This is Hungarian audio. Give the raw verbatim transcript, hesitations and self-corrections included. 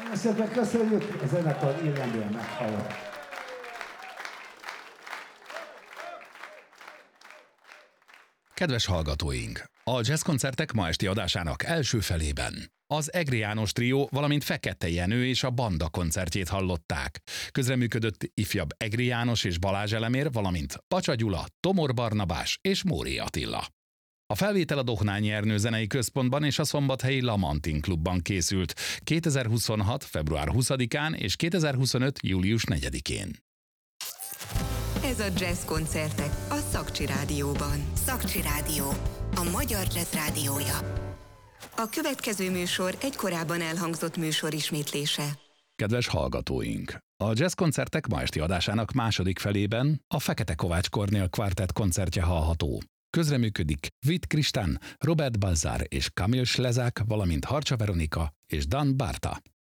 Nagyon szépen köszönjük, a zenekar ilyenből meghallott. Kedves hallgatóink! A jazzkoncertek ma esti adásának első felében az Egri János trió, valamint Fekete Jenő és a Banda koncertjét hallották. Közreműködött ifjabb Egri János és Balázs Elemér, valamint Pacsa Gyula, Tomor Barnabás és Móri Attila. A felvétel a Dohnányi Ernő Zenei Központban és a szombathelyi Lamantin Klubban készült kétezer-huszonhat. február huszadikán és kétezer-huszonöt. július negyedikén. Ez a Jazz koncertek a Szakcsi Rádióban. Szakcsi Rádió, a magyar jazz rádiója. A következő műsor egy korábban elhangzott műsor ismétlése. Kedves hallgatóink! A jazzkoncertek ma esti adásának második felében a Fekete Kovács Kornél Quartet koncertje hallható. Közreműködik Vit Kristán, Robert Balzár és Kamil Slezák, valamint Harcsa Veronika és Dan Barta.